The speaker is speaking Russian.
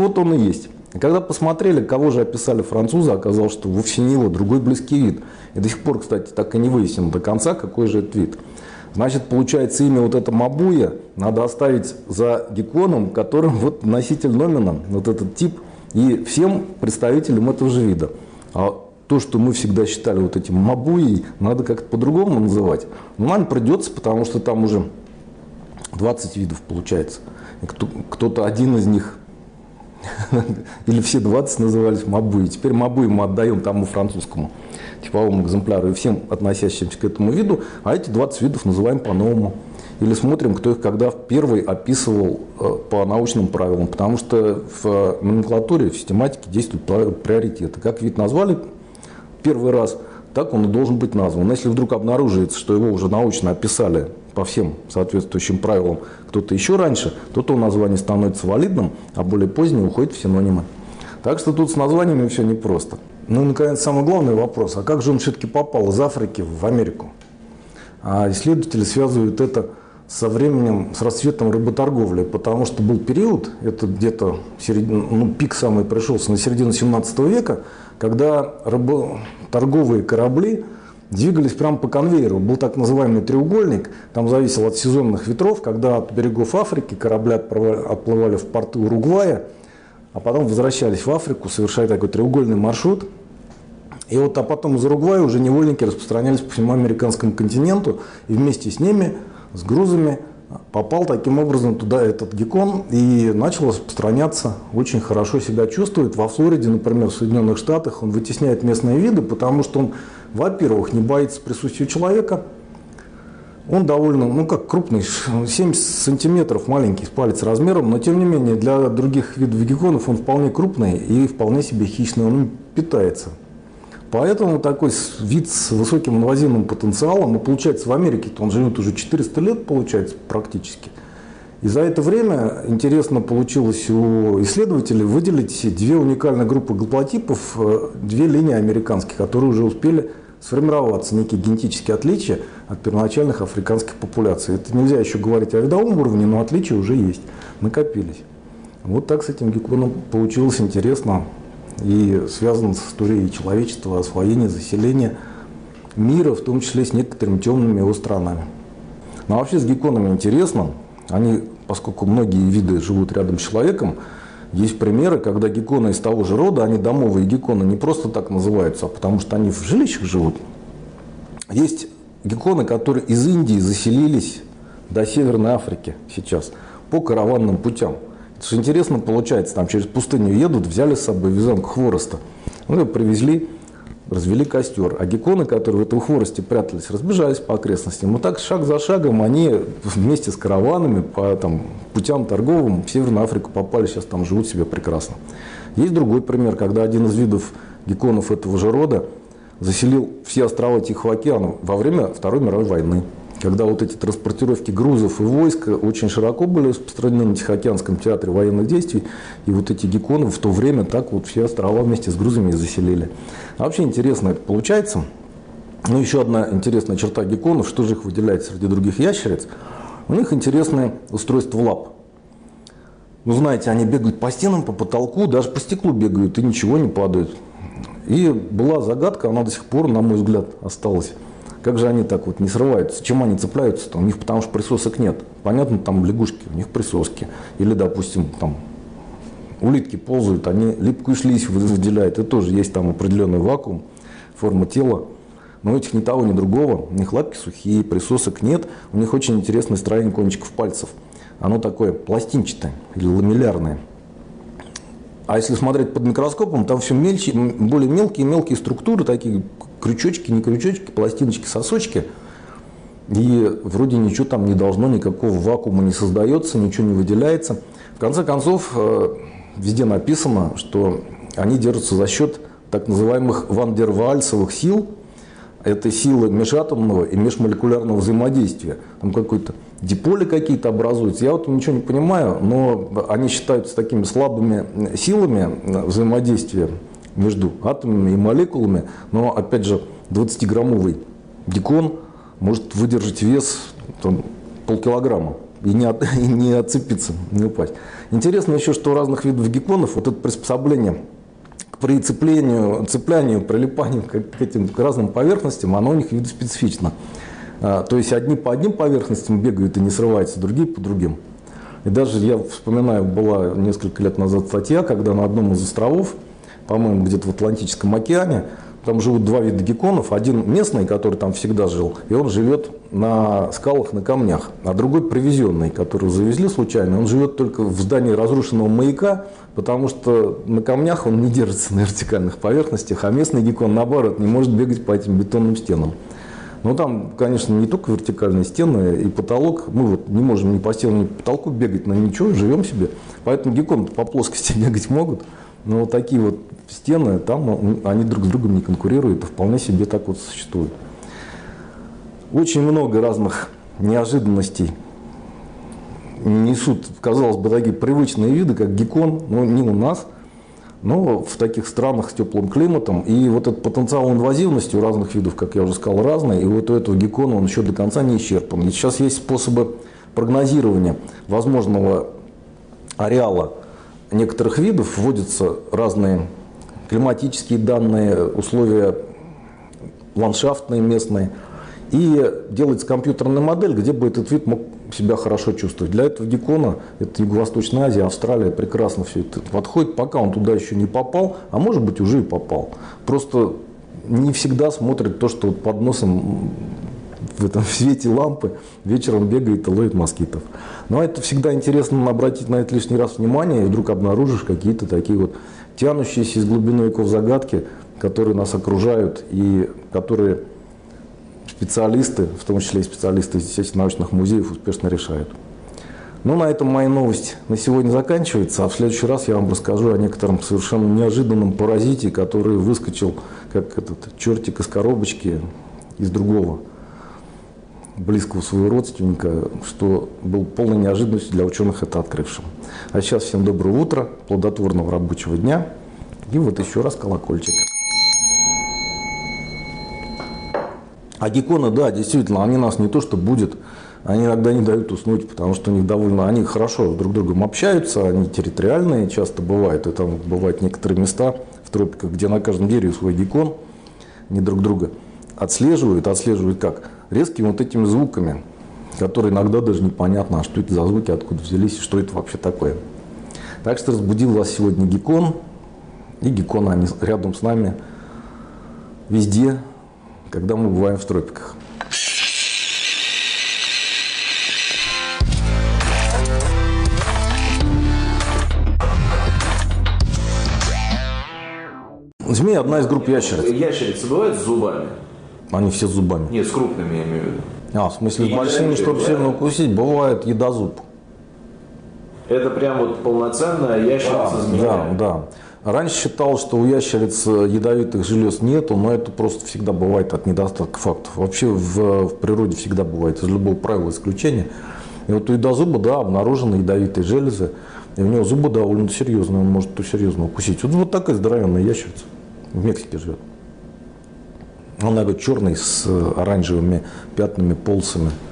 Вот он и есть. И когда посмотрели, кого же описали французы, оказалось, что вовсе не его, другой близкий вид. И до сих пор, кстати, так и не выяснено до конца, какой же это вид. Значит, получается, имя вот это Мабуя надо оставить за гекконом, которым вот носитель номина, вот этот тип, и всем представителям этого же вида. А то, что мы всегда считали вот этим Мабуей, надо как-то по-другому называть. Но нам придется, потому что там уже 20 видов получается. Кто-то один из них, или все 20 назывались Мабуи. Теперь Мабуи мы отдаем тому французскому типовому экземпляру и всем относящимся к этому виду, а эти 20 видов называем по-новому. Или смотрим, кто их когда первый описывал по научным правилам, потому что в номенклатуре, в систематике действуют приоритеты. Как вид назвали первый раз, так он и должен быть назван. Но если вдруг обнаруживается, что его уже научно описали по всем соответствующим правилам кто-то еще раньше, то название становится валидным, а более позднее уходит в синонимы. Так что тут с названиями все непросто. Ну и, наконец, самый главный вопрос. А как же он все-таки попал из Африки в Америку? А исследователи связывают это со временем, с расцветом рыботорговли, потому что был период, это где-то пик самый пришелся на середину 17 века, когда торговые корабли двигались прямо по конвейеру. Был так называемый треугольник, там зависело от сезонных ветров, когда от берегов Африки корабли отплывали в порты Уругвая, а потом возвращались в Африку, совершая такой треугольный маршрут. И вот, а потом из Уругвая уже невольники распространялись по всему американскому континенту, и вместе с ними, с грузами, попал таким образом туда этот геккон и начал распространяться, очень хорошо себя чувствует. Во Флориде, например, в Соединенных Штатах он вытесняет местные виды, потому что он, во-первых, не боится присутствия человека. Он довольно, как крупный, 70 сантиметров, маленький, с палец размером, но тем не менее для других видов гекконов он вполне крупный и вполне себе хищный, он питается. Поэтому такой вид с высоким инвазивным потенциалом, и получается в Америке-то он живет уже 400 лет, получается, практически. И за это время интересно получилось у исследователей выделить две уникальные группы гаплотипов, две линии американских, которые уже успели сформироваться, некие генетические отличия от первоначальных африканских популяций. Это нельзя еще говорить о видовом уровне, но отличия уже есть, накопились. Вот так с этим гекконом получилось интересно и связано с историей человечества, освоения, заселения мира, в том числе с некоторыми темными его сторонами. Но вообще с гекконами интересно. Они, поскольку многие виды живут рядом с человеком, есть примеры, когда гекконы из того же рода, они домовые гекконы, не просто так называются, а потому что они в жилищах живут. Есть гекконы, которые из Индии заселились до Северной Африки сейчас по караванным путям. Это же интересно получается, там через пустыню едут, взяли с собой вязанку хвороста, ее привезли, развели костер. А гекконы, которые в этом хворосте прятались, разбежались по окрестностям. И так шаг за шагом они вместе с караванами по путям торговым в Северную Африку попали, сейчас там живут себе прекрасно. Есть другой пример, когда один из видов гекконов этого же рода заселил все острова Тихого океана во время Второй мировой войны. Когда вот эти транспортировки грузов и войск очень широко были распространены на Тихоокеанском театре военных действий, и вот эти гекконы в то время так вот все острова вместе с грузами и заселили. А вообще интересно это получается. Ну, еще одна интересная черта гекконов, что же их выделяет среди других ящериц, у них интересное устройство лап. Ну, знаете, они бегают по стенам, по потолку, даже по стеклу бегают, и ничего не падают. И была загадка, она до сих пор, на мой взгляд, осталась. Как же они так вот не срываются? Чем они цепляются-то? У них потому что присосок нет. Понятно, там лягушки, у них присоски. Или, допустим, там улитки ползают, они липкую слизь выделяют. И тоже есть там определенный вакуум, форма тела. Но у этих ни того, ни другого. У них лапки сухие, присосок нет. У них очень интересное строение кончиков пальцев. Оно такое пластинчатое или ламеллярное. А если смотреть под микроскопом, там все мельче, более мелкие структуры, такие крючочки, не крючочки, пластиночки, сосочки. И вроде ничего там не должно, никакого вакуума не создается, ничего не выделяется. В конце концов, везде написано, что они держатся за счет так называемых вандерваальсовых сил. Это силы межатомного и межмолекулярного взаимодействия. Там какой-то диполи какие-то образуются. Я вот ничего не понимаю, но они считаются такими слабыми силами взаимодействия между атомами и молекулами. Но, опять же, 20-граммовый геккон может выдержать вес полкилограмма. и и не отцепиться, не упасть. Интересно еще, что у разных видов гекконов вот это приспособление к прицеплению, цеплянию, прилипанию к этим к разным поверхностям, оно у них видоспецифично. То есть одни по одним поверхностям бегают и не срываются, другие по другим. И даже я вспоминаю, была несколько лет назад статья, когда на одном из островов, по-моему, где-то в Атлантическом океане, там живут два вида гекконов. Один местный, который там всегда жил, и он живет на скалах, на камнях. А другой привезенный, который завезли случайно, он живет только в здании разрушенного маяка, потому что на камнях он не держится на вертикальных поверхностях, а местный геккон, наоборот, не может бегать по этим бетонным стенам. Но там, конечно, не только вертикальные стены и потолок. Мы вот не можем ни по стенам, ни по потолку бегать, но ничего, живем себе. Поэтому гекконы по плоскости бегать могут. Но вот такие вот стены, там они друг с другом не конкурируют, а вполне себе так вот существуют. Очень много разных неожиданностей несут, казалось бы, такие привычные виды, как геккон, но не у нас, но в таких странах с теплым климатом. И вот этот потенциал инвазивности у разных видов, как я уже сказал, разный. И вот у этого геккона он еще до конца не исчерпан. И сейчас есть способы прогнозирования возможного ареала некоторых видов, вводятся разные климатические данные, условия ландшафтные, местные, и делается компьютерная модель, где бы этот вид мог себя хорошо чувствовать. Для этого геккона, это Юго-Восточная Азия, Австралия, прекрасно все это подходит, пока он туда еще не попал, а может быть уже и попал. Просто не всегда смотрит то, что вот под носом в этом свете лампы вечером бегает и ловит москитов. Но это всегда интересно обратить на это лишний раз внимание, и вдруг обнаружишь какие-то такие вот тянущиеся из глубины веков загадки, которые нас окружают и которые специалисты, в том числе и специалисты из естественно-научных музеев, успешно решают. Ну, на этом моя новость на сегодня заканчивается, а в следующий раз я вам расскажу о некотором совершенно неожиданном паразите, который выскочил, как этот чертик из коробочки, из другого близкого своего родственника, что был полной неожиданностью для ученых это открывшим. А сейчас всем доброго утра, плодотворного рабочего дня и вот еще раз колокольчик. А гекконы, да, действительно, они нас не то что будут, они иногда не дают уснуть, потому что у них довольно, они хорошо друг с другом общаются, они территориальные часто бывают, и там бывают некоторые места в тропиках, где на каждом дереве свой геккон, они друг друга отслеживают как? Резкими вот этими звуками, которые иногда даже непонятно, а что это за звуки, откуда взялись, и что это вообще такое. Так что разбудил вас сегодня геккон, и гекконы, они рядом с нами везде, когда мы бываем в тропиках. Змея – одна из групп ящериц. Ящерицы бывают с зубами? Они все с зубами. Нет, с крупными я имею в виду. А, в смысле, с большими, чтобы сильно укусить, бывает едозуб. Это прям вот полноценная ящерица-змея? Да. Раньше считал, что у ящериц ядовитых желез нету, но это просто всегда бывает от недостатка фактов. Вообще в природе всегда бывает из любого правила исключения. И вот у едозуба, да, обнаружены ядовитые железы, и у него зубы довольно серьезные, он может серьезно укусить. Вот такая здоровенная ящерица в Мексике живет. Она черный с оранжевыми пятнами, полосами.